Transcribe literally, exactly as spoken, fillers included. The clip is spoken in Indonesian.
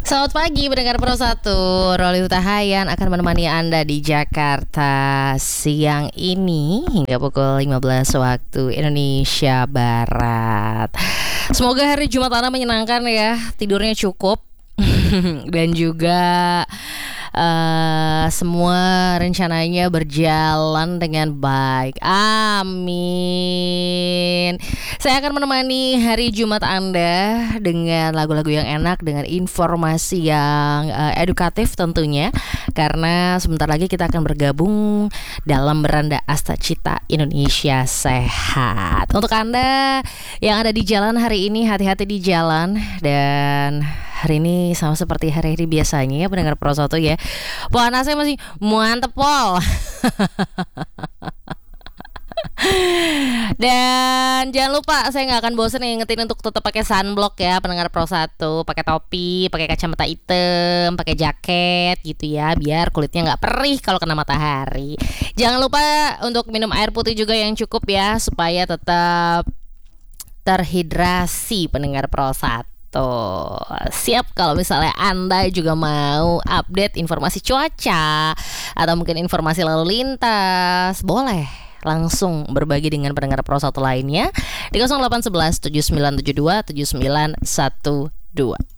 Selamat pagi pendengar Pro satu. Roli Hutahayan akan menemani Anda di Jakarta siang ini hingga pukul lima belas waktu Indonesia Barat. Semoga hari Jumat Anda menyenangkan ya, tidurnya cukup dan juga uh, semua rencananya berjalan dengan baik. Amin. Saya akan menemani hari Jumat Anda dengan lagu-lagu yang enak, dengan informasi yang uh, edukatif tentunya. Karena sebentar lagi kita akan bergabung dalam Beranda Asta Cita Indonesia Sehat. Untuk Anda yang ada di jalan hari ini, hati-hati di jalan. Dan hari ini sama seperti hari-hari biasanya ya pendengar Pro satu ya, panasnya masih mantep pol. Dan jangan lupa, saya nggak akan bosan ngingetin untuk tetap pakai sunblock ya pendengar Pro satu, pakai topi, pakai kacamata hitam, pakai jaket gitu ya, biar kulitnya nggak perih kalau kena matahari. Jangan lupa untuk minum air putih juga yang cukup ya, supaya tetap terhidrasi pendengar Pro satu. Tuh, siap kalau misalnya Anda juga mau update informasi cuaca atau mungkin informasi lalu lintas, boleh langsung berbagi dengan pendengar Pro satu lainnya di nol delapan satu satu tujuh sembilan tujuh dua tujuh sembilan satu dua.